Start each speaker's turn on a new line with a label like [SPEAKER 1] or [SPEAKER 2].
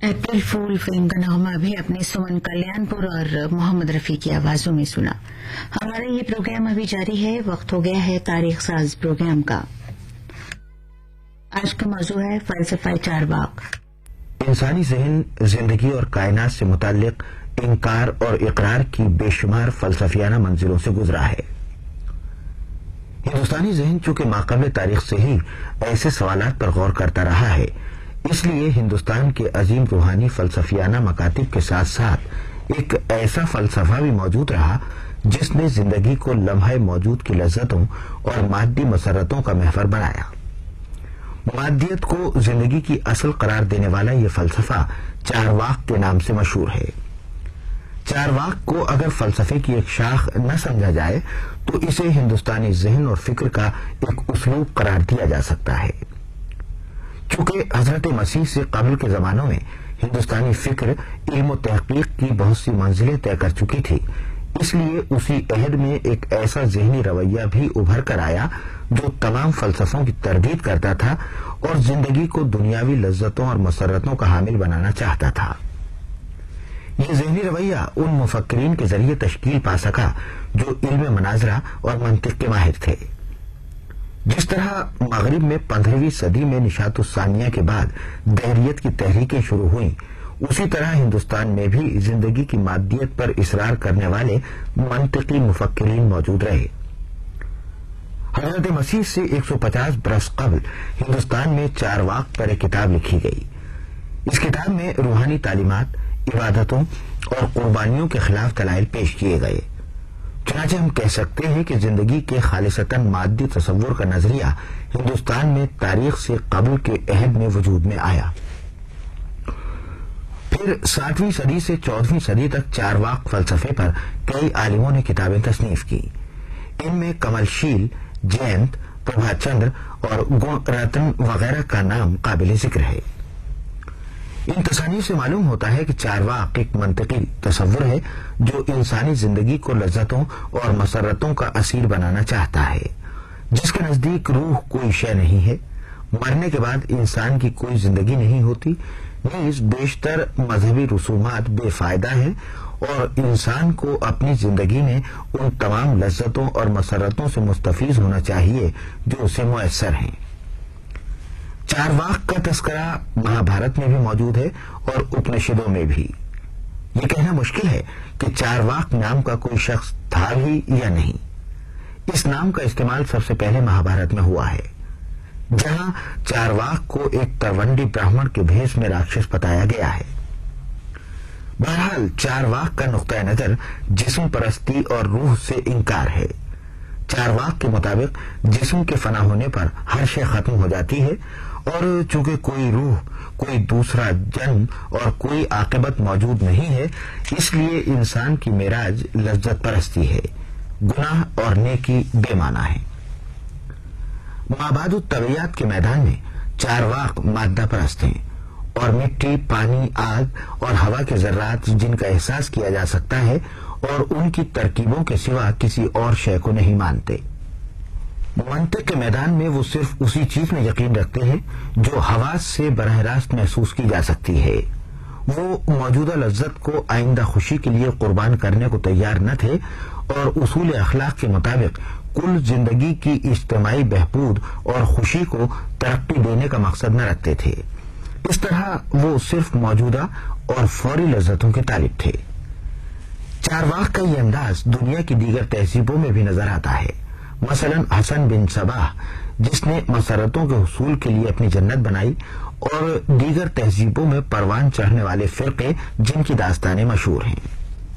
[SPEAKER 1] अप्रैल फूल film का नामा भी अपने सुमन कल्याणपुर और मोहम्मद रफी की आवाजों में सुना। हमारा ये प्रोग्राम अभी जारी है। वक्त हो गया है तारीख साज प्रोग्राम का। आज का मौजू है फलसफा चारवाक।
[SPEAKER 2] इंसानी ज़हन जिंदगी और कायनात से मुताल्लिक इनकार और इकरार की बेशुमार फलसफियाना मंजिलों से गुजरा है। हिंदुस्तानी ज़हन चूंकि माक़ाबिल तारीख से ही ऐसे सवालात पर गौर करता रहा है, इसलिए हिंदुस्तान के अजीम रूहानी फलसफियाना मकातिब के साथ साथ एक ऐसा फलसफा भी मौजूद रहा जिसने जिंदगी को लम्हे मौजूद की लज्जतों और मादी मसरतों का महवर बनाया। मादियत को जिंदगी की असल करार देने वाला ये फलसफा चारवाक के नाम से मशहूर है। चारवाक को अगर फलसफे की एक शाख न समझा जाए तो इसे हिंदुस्तानी ज़हन और फिक्र का एक उसलूब करार दिया जा सकता है। चूंकि हजरत मसीह से कबल के जमानों में हिंदुस्तानी फिक्र इल्म और तहकीक की बहुत सी मंजिलें तय कर चुकी थी, इसलिए उसी अहद में एक ऐसा ज़हनी रवैया भी उभर कर आया जो तमाम फलसफों की तरदीद करता था और जिंदगी को दुनियावी लज्जतों और मसरतों का हामिल बनाना चाहता था। ये ज़हनी रवैया उन मुफक्किरीन के जरिए तश्कील पा सका जो इल्म मनाजरा और मंतिक के माहिर थे। जिस तरह मगरिब में 15वीं सदी में निशात-उस-सानिया के बाद दहरियत की तहरीकें शुरू हुई, उसी तरह हिंदुस्तान में भी जिंदगी की मादियत पर इसरार करने वाले मंतिकी मुफक्किरीन मौजूद रहे। हजरत मसीह से 150 बरस कबल हिंदुस्तान में चारवाक पर एक किताब लिखी गई। इस किताब में रूहानी तालीमात, इबादतों और कुर्बानियों के खिलाफ दलाइल पेश किए गए। चुनांचे हम कह सकते हैं कि जिंदगी के खालिसतन मादी तसव्वुर का नजरिया हिंदुस्तान में तारीख से कबल के अहद में वजूद में आया। फिर 7वीं सदी से 14वीं सदी तक चारवाक फलसफे पर कई आलिमों ने किताबें तसनीफ की। इनमें कमलशील, जयंत, प्रभाचंद्र और गुणरत्न वगैरह का नाम काबिल जिक्र है। इन तसानीफ से मालूम होता है कि चारवाक एक मंतिकी तसव्वुर है जो इंसानी जिंदगी को लज्जतों और मसरतों का असीर बनाना चाहता है, जिसके नजदीक रूह कोई शय नहीं है, मरने के बाद इंसान की कोई जिंदगी नहीं होती, नीज बेशतर मजहबी रसूमात बेफायदा है और इंसान को अपनी जिंदगी में उन तमाम लज्जतों और मसरतों से मुस्तफीज होना चाहिए जो उसे मुयस्सर हैं। चारवाक का तस्करा महाभारत में भी मौजूद है और उपनिषदों में भी। ये कहना मुश्किल है कि चारवाक नाम का कोई शख्स था भी या नहीं। इस नाम का इस्तेमाल सबसे पहले महाभारत में हुआ है, जहां चारवाक को एक तरवंडी ब्राह्मण के भेष में राक्षस बताया गया है। बहरहाल चारवाक का नुक्ता नजर जिस्म परस्ती और रूह से इनकार है। चारवाक के मुताबिक जिस्म के फना होने पर हर शय खत्म हो जाती है और चूंकि कोई रूह, कोई दूसरा जन्म और कोई आकिबत मौजूद नहीं है, इसलिए इंसान की मेराज लज्जत परस्ती है, गुनाह और नेकी बेमाना है। माबादुत तबैयात के मैदान में चारवाक मादा परस्त हैं और मिट्टी, पानी, आग और हवा के जर्रात जिनका एहसास किया जा सकता है और उनकी तरकीबों के सिवा किसी और शय को नहीं मानते। मंतिक के मैदान में वो सिर्फ उसी चीज में यकीन रखते हैं जो हवास से बरह रास्त महसूस की जा सकती है। वो मौजूदा लज्जत को आइंदा खुशी के लिए कुर्बान करने को तैयार न थे और उसूल अखलाक के मुताबिक कुल जिंदगी की इज्तिमाई बहबूद और खुशी को तरक्की देने का मकसद न रखते थे। इस तरह वो सिर्फ मौजूदा और फौरी लज्जतों के तालिब थे। चारवाक का ये अंदाज दुनिया की दीगर तहजीबों में भी नजर आता है। मसलन हसन बिन सबाह, जिसने मसरतों के हुसूल के लिए अपनी जन्नत बनाई, और दीगर तहजीबों में परवान चढ़ने वाले फिरके जिनकी दास्तानें मशहूर हैं।